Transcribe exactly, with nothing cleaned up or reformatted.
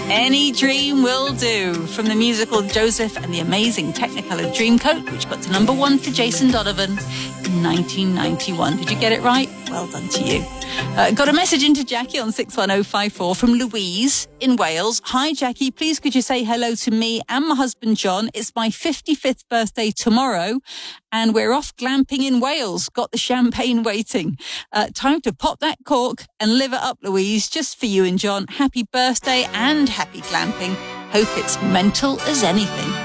Any Dream Will Do, from the musical Joseph and the Amazing Technicolor Dreamcoat, which got to number one for Jason Donovan in nineteen ninety-one. Did you get it right? Well done to you. Uh, got a message into Jackie on six one oh five four from Louise in Wales. Hi, Jackie. Please could you say hello to me and my husband, John? It's my fifty-fifth birthday tomorrow, and we're off glamping in Wales. Got the champagne waiting. Uh, time to pop that cork and live it up, Louise, just for you and John. Happy birthday and happy glamping. Hope it's mental as anything.